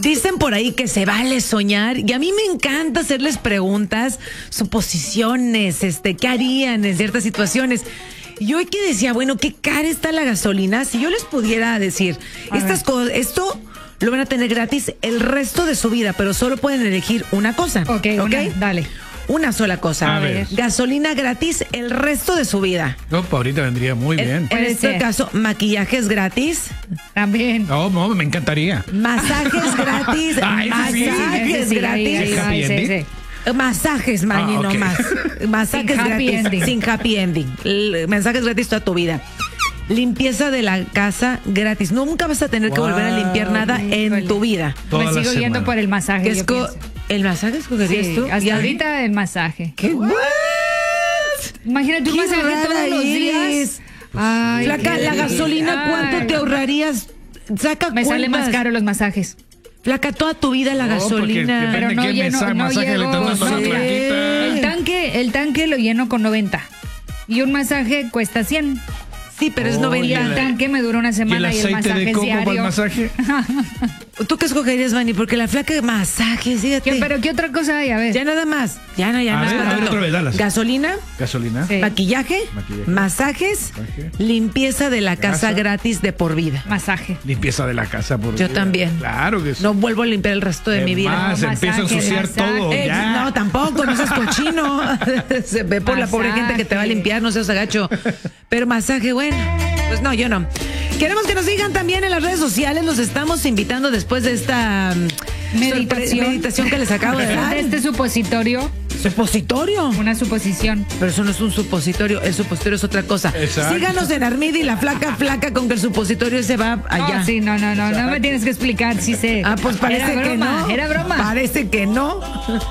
Dicen por ahí que se vale soñar y a mí me encanta hacerles preguntas, suposiciones, qué harían en ciertas situaciones. Y hoy que decía, bueno, qué cara está la gasolina, si yo les pudiera decir, estas cosas, esto lo van a tener gratis el resto de su vida, pero solo pueden elegir una cosa. Ok, dale. Una sola cosa. A ver. Gasolina gratis el resto de su vida. Opa, ahorita vendría muy bien. En este caso, maquillajes gratis. También. No, me encantaría. Masajes gratis. Masajes gratis. Masajes, Manny, no más. Masajes gratis. Sin happy ending. Mensajes gratis toda tu vida. Limpieza de la casa gratis. Nunca vas a tener que volver a limpiar nada en tu vida. Me sigo yendo por el masaje. ¿El masaje escogerías tú? Hasta ahorita el masaje. ¿Qué? Imagínate un masaje todos los días. Ay, Flaca, la gasolina, ¿cuánto te ahorrarías? Saca Me sale más caro los masajes. Flaca, toda tu vida la gasolina. Pero no lleno, masaje le están dando a la flaquita. El tanque lo lleno con 90. Y un masaje cuesta 100. Sí, pero es 90. El tanque me dura una semana y el masaje de coco diario. para el masaje? ¿Tú qué escogerías, Manny? Porque la flaca masajes, fíjate. ¿Pero qué otra cosa hay? A ver. Ya nada más. Ya no. A ver, otra vez, dalas. Gasolina. Sí. Maquillaje. Masajes. Limpieza de la casa gratis de por vida. Masaje. Limpieza de la casa por vida. Yo también. Claro que sí. No vuelvo a limpiar el resto de mi vida. Más, empieza a ensuciar todo. No, tampoco, no seas cochino. Se ve por la pobre gente que te va a limpiar, no seas agacho. Pero masaje, bueno. Pues no, yo no. Queremos que nos digan también en las redes sociales. Los estamos invitando después de esta meditación que les acabo de dar. Este supositorio. ¿Supositorio? Una suposición. Pero eso no es un supositorio. El supositorio es otra cosa. Exacto. Síganos en Armida y la flaca con que el supositorio se va allá. Oh, sí, no me tienes que explicar si sé. Pues parece que no. Era broma. Parece que no.